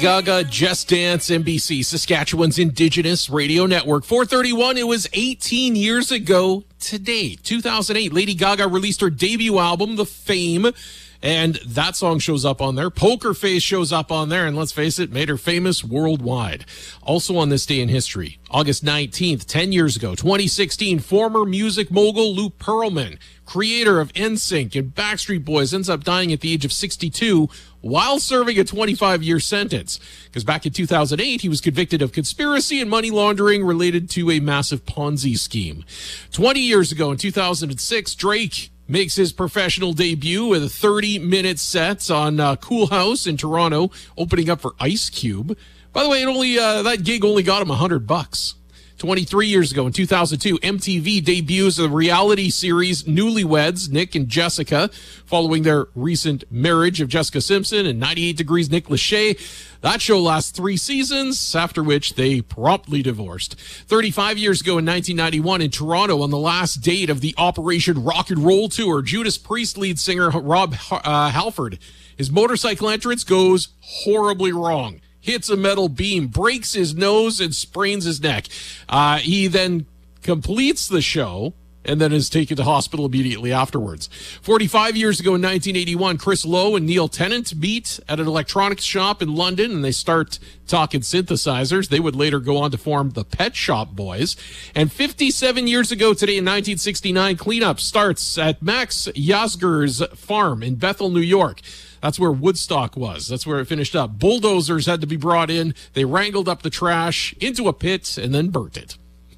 Gaga, Just Dance, NBC, Saskatchewan's Indigenous Radio Network. 4:31, it was 18 years ago today, 2008. Lady Gaga released her debut album, The Fame, and that song shows up on there. Poker Face shows up on there, and let's face it, made her famous worldwide. Also on this day in history, August 19th, 10 years ago, 2016, former music mogul Lou Pearlman, creator of NSYNC and Backstreet Boys, ends up dying at the age of 62 while serving a 25-year sentence. Because back in 2008, he was convicted of conspiracy and money laundering related to a massive Ponzi scheme. 20 years ago, in 2006, Drake makes his professional debut with a 30-minute set on Cool House in Toronto, opening up for Ice Cube. By the way, that gig only got him $100. 23 years ago, in 2002, MTV debuts the reality series Newlyweds, Nick and Jessica, following their recent marriage of Jessica Simpson and 98 Degrees Nick Lachey. That show lasts 3 seasons, after which they promptly divorced. 35 years ago, in 1991, in Toronto, on the last date of the Operation Rock and Roll Tour, Judas Priest lead singer Rob Halford, his motorcycle entrance goes horribly wrong. Hits a metal beam, breaks his nose, and sprains his neck. He then completes the show and then is taken to hospital immediately afterwards. 45 years ago in 1981, Chris Lowe and Neil Tennant meet at an electronics shop in London, and they start talking synthesizers. They would later go on to form the Pet Shop Boys. And 57 years ago today in 1969, cleanup starts at Max Yasgur's farm in Bethel, New York. That's where Woodstock was. That's where it finished up. Bulldozers had to be brought in. They wrangled up the trash into a pit and then burnt it.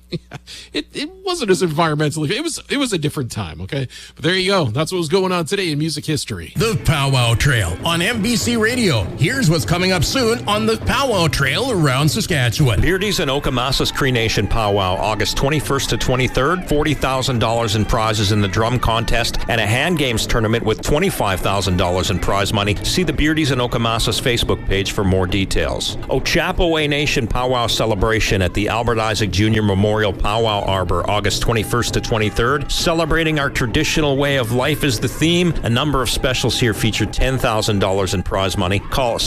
It wasn't as environmentally. It was a different time, okay? But there you go. That's what was going on today in music history. The Powwow Trail on NBC Radio. Here's what's coming up soon on the Powwow Trail around Saskatchewan. Beardy's and Okamasa's Cree Nation Powwow, August 21st to 23rd. $40,000 in prizes in the drum contest and a hand games tournament with $25,000 in prize money. See the Beardy's and Okamasa's Facebook page for more details. Ochapowace Nation Powwow celebration at the Albert Isaac Jr. Memorial Powwow Arbor, August 21st to 23rd. Celebrating our traditional way of life is the theme. A number of specials here feature $10,000 in prize money. Call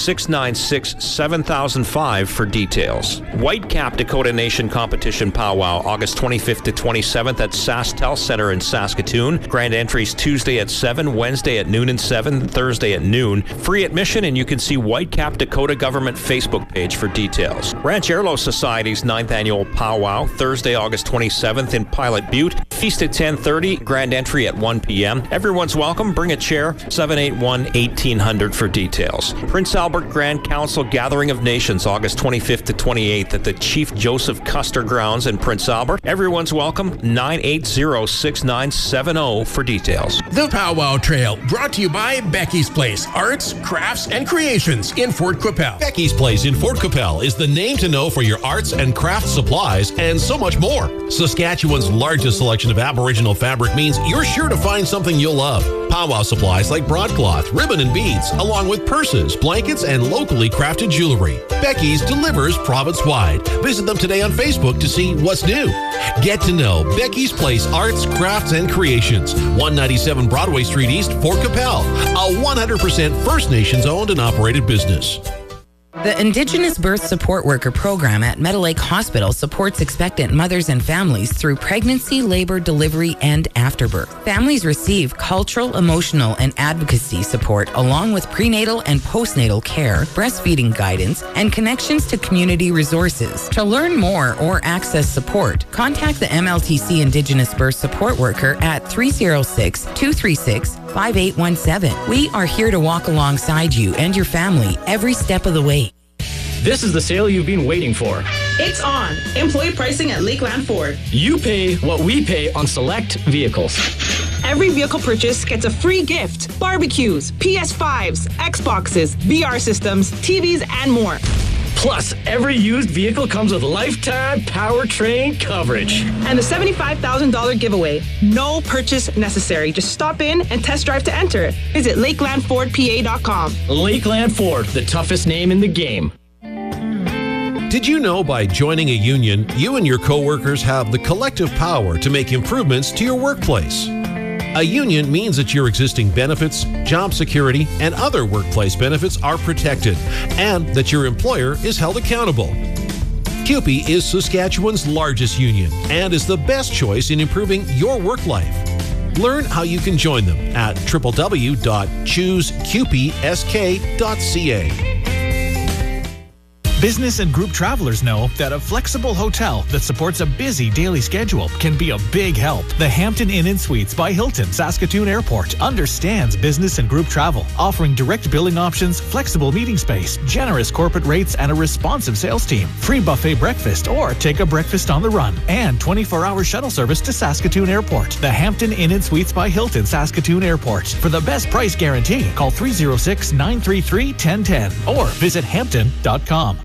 696-7005 for details. Whitecap Dakota Nation Competition Powwow, August 25th to 27th at SaskTel Center in Saskatoon. Grand entries Tuesday at 7, Wednesday at noon and 7, Thursday at noon. Free admission, and you can see Whitecap Dakota Government Facebook page for details. Ranchero Society's 9th Annual Powwow, Thursday, August 27th in Pilot Butte. Feast at 10:30, grand entry at 1 p.m. Everyone's welcome. Bring a chair. 781-1800 for details. Prince Albert Grand Council Gathering of Nations, August 25th to 28th at the Chief Joseph Custer Grounds in Prince Albert. Everyone's welcome. 980-6970 for details. The Powwow Trail, brought to you by Becky's Place, Arts, Crafts, and Creations in Fort Qu'Appelle. Becky's Place in Fort Qu'Appelle is the name to know for your arts and craft supplies and so much more. Saskatchewan's largest selection of Aboriginal fabric means you're sure to find something you'll love. Powwow supplies like broadcloth, ribbon, and beads, along with purses, blankets, and locally crafted jewelry. Becky's delivers province-wide. Visit them today on Facebook to see what's new. Get to know Becky's Place Arts, Crafts, and Creations, 197 Broadway Street East, Fort Qu'Appelle, a 100% First Nations owned and operated business. The Indigenous Birth Support Worker program at Meadow Lake Hospital supports expectant mothers and families through pregnancy, labor, delivery, and afterbirth. Families receive cultural, emotional, and advocacy support along with prenatal and postnatal care, breastfeeding guidance, and connections to community resources. To learn more or access support, contact the MLTC Indigenous Birth Support Worker at 306-236-5817. We are here to walk alongside you and your family every step of the way. This is the sale you've been waiting for. It's on. Employee pricing at Lakeland Ford. You pay what we pay on select vehicles. Every vehicle purchase gets a free gift. Barbecues, PS5s, Xboxes, VR systems, TVs, and more. Plus, every used vehicle comes with lifetime powertrain coverage. And the $75,000 giveaway. No purchase necessary. Just stop in and test drive to enter. Visit LakelandFordPA.com. Lakeland Ford, the toughest name in the game. Did you know by joining a union, you and your coworkers have the collective power to make improvements to your workplace? A union means that your existing benefits, job security, and other workplace benefits are protected, and that your employer is held accountable. CUPE is Saskatchewan's largest union and is the best choice in improving your work life. Learn how you can join them at www.choosecupesc.ca. Business and group travelers know that a flexible hotel that supports a busy daily schedule can be a big help. The Hampton Inn & Suites by Hilton Saskatoon Airport understands business and group travel, offering direct billing options, flexible meeting space, generous corporate rates, and a responsive sales team. Free buffet breakfast or take a breakfast on the run, and 24-hour shuttle service to Saskatoon Airport. The Hampton Inn & Suites by Hilton Saskatoon Airport. For the best price guarantee, call 306-933-1010 or visit hampton.com.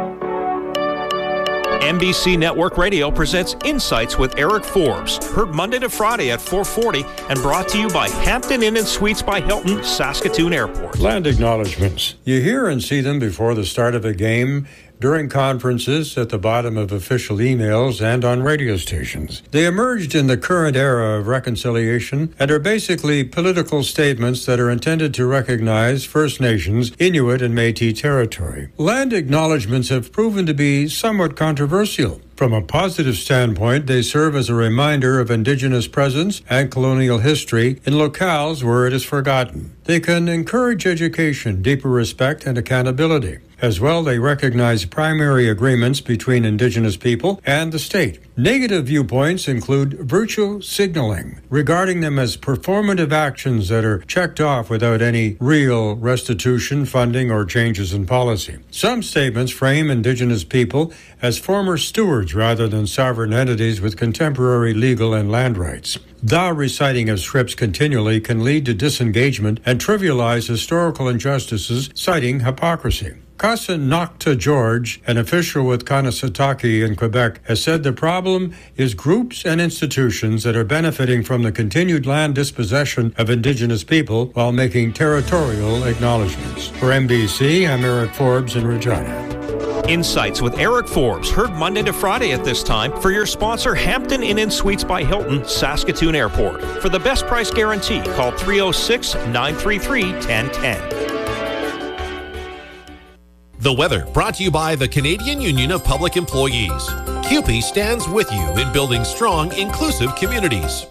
NBC Network Radio presents Insights with Eric Forbes, heard Monday to Friday at 4:40 and brought to you by Hampton Inn & Suites by Hilton, Saskatoon Airport. Land acknowledgements. You hear and see them before the start of a game, during conferences, at the bottom of official emails, and on radio stations. They emerged in the current era of reconciliation and are basically political statements that are intended to recognize First Nations, Inuit, and Métis territory. Land acknowledgements have proven to be somewhat controversial. From a positive standpoint, they serve as a reminder of Indigenous presence and colonial history in locales where it is forgotten. They can encourage education, deeper respect, and accountability. As well, they recognize primary agreements between Indigenous people and the state. Negative viewpoints include virtue signaling, regarding them as performative actions that are checked off without any real restitution, funding, or changes in policy. Some statements frame Indigenous people as former stewards rather than sovereign entities with contemporary legal and land rights. The reciting of scripts continually can lead to disengagement and trivialize historical injustices, citing hypocrisy. Casa Nocta George, an official with Kanesatake in Quebec, has said the problem is groups and institutions that are benefiting from the continued land dispossession of Indigenous people while making territorial acknowledgements. For NBC, I'm Eric Forbes in Regina. Insights with Eric Forbes, heard Monday to Friday at this time for your sponsor, Hampton Inn & Suites by Hilton, Saskatoon Airport. For the best price guarantee, call 306-933-1010. The weather brought to you by the Canadian Union of Public Employees. CUPE stands with you in building strong, inclusive communities.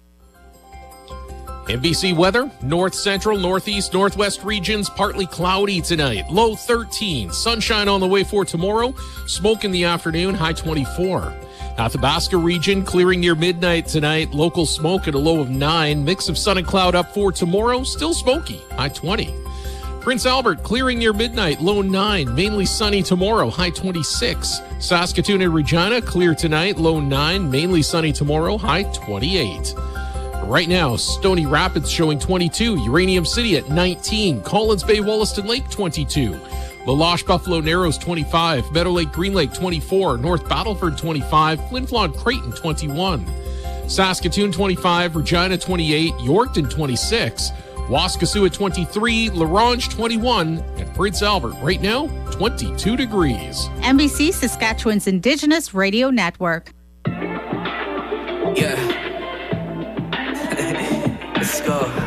NBC weather, north central, northeast, northwest regions, partly cloudy tonight. Low 13. Sunshine on the way for tomorrow. Smoke in the afternoon, high 24. Athabasca region clearing near midnight tonight. Local smoke at a low of 9. Mix of sun and cloud up for tomorrow. Still smoky, high 20. Prince Albert clearing near midnight, low 9. Mainly sunny tomorrow, high 26. Saskatoon and Regina clear tonight, low 9. Mainly sunny tomorrow, high 28. Right now, Stony Rapids showing 22. Uranium City at 19. Collins Bay, Wollaston Lake 22. La Loche, Buffalo Narrows 25. Meadow Lake, Green Lake 24. North Battleford 25. Flin Flon, Creighton 21. Saskatoon 25. Regina 28. Yorkton 26. Waskesiu at 23, LaRange 21, and Prince Albert right now 22 degrees. NBC Saskatchewan's Indigenous Radio Network. Yeah. Let's go.